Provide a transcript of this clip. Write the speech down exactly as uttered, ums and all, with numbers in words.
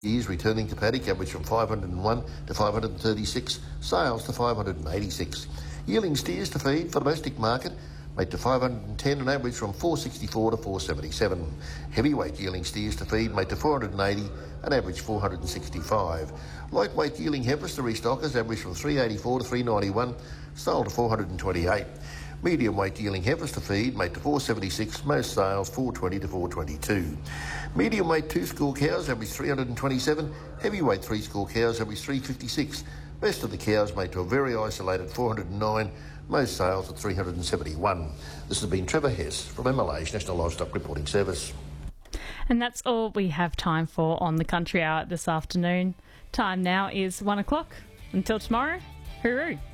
Years returning to paddock average from five hundred and one to five hundred and thirty-six, sales to five hundred and eighty-six. Yearling steers to feed for domestic market made to five hundred and ten, an average from four sixty-four to four seventy-seven. Heavyweight yearling steers to feed made to four hundred and eighty, an average four hundred and sixty-five. Lightweight yearling heifers to restockers average from three eighty-four to three ninety-one, sold to four hundred and twenty-eight. Medium weight yearling heifers to feed made to four seventy-six, most sales four twenty to four twenty-two. Medium weight two score cows average three hundred and twenty-seven, heavyweight three score cows average three fifty-six. Best of the cows made to a very isolated four hundred and nine, most sales at three hundred and seventy-one. This has been Trevor Hess from M L A's National Livestock Reporting Service. And that's all we have time for on the Country Hour this afternoon. Time now is one o'clock. Until tomorrow, hooroo.